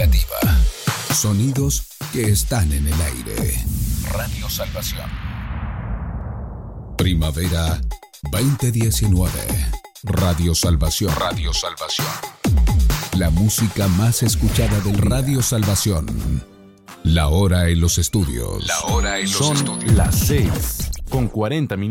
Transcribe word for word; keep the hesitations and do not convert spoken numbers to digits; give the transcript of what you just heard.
Educativa. Sonidos que están en el aire. Radio Salvación. Primavera veinte diecinueve. Radio Salvación. Radio Salvación. La música más escuchada del Radio Salvación. La hora en los estudios. La hora en los Son estudios. las seis con cuarenta minutos.